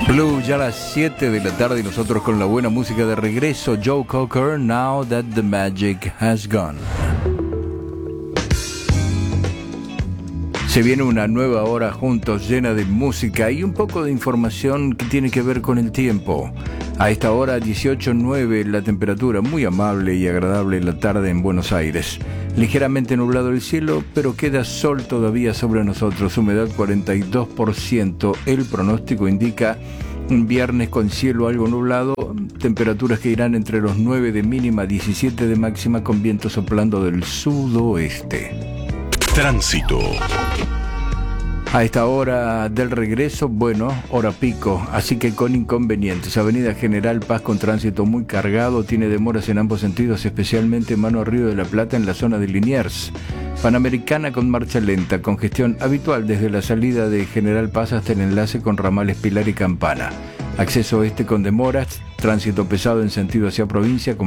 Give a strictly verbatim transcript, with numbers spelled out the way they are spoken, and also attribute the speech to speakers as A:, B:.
A: Blue, ya a las siete de la tarde y nosotros con la buena música de regreso. Joe Cocker, Now That the Magic Has Gone. Se viene una nueva hora juntos llena de música y un poco de información que tiene que ver con el tiempo. A esta hora dieciocho nueve la temperatura, muy amable y agradable la tarde en Buenos Aires. Ligeramente nublado el cielo, pero queda sol todavía sobre nosotros, humedad cuarenta y dos por ciento. El pronóstico indica un viernes con cielo algo nublado, temperaturas que irán entre los nueve de mínima, diecisiete de máxima, con viento soplando del sudoeste.
B: Tránsito.
A: A esta hora del regreso, bueno, hora pico, así que con inconvenientes. Avenida General Paz con tránsito muy cargado, tiene demoras en ambos sentidos, especialmente mano a Río de la Plata en la zona de Liniers. Panamericana con marcha lenta, congestión habitual desde la salida de General Paz hasta el enlace con ramales Pilar y Campana. Acceso oeste con demoras, tránsito pesado en sentido hacia provincia con